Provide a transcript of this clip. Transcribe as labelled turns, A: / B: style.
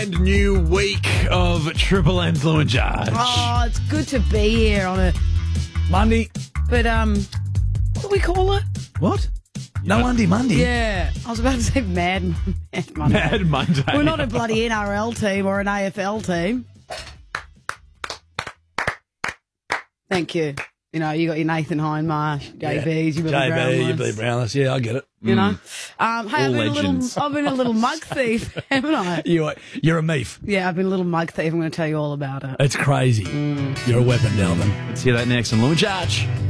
A: And new week of Triple M's Lou and Judge.
B: Oh, it's good to be here on a
A: Monday.
B: but what do we call it?
A: What? No Monday.
B: Yeah, I was about to say Mad Monday.
A: Mad Monday.
B: We're not a bloody NRL team or an AFL team. Thank you. You know, you got your Nathan Hindmarsh, JBs, your Billy Brownless.
A: your Billy Brownless. Yeah, I get it.
B: You know? Hey, I've
A: legends.
B: been a little mug thief, haven't I?
A: You're a meef.
B: Yeah, I've been a little mug thief. I'm going to tell you all about it.
A: It's crazy. You're a weapon, Delvin. Let's hear that next on Lou and Judge.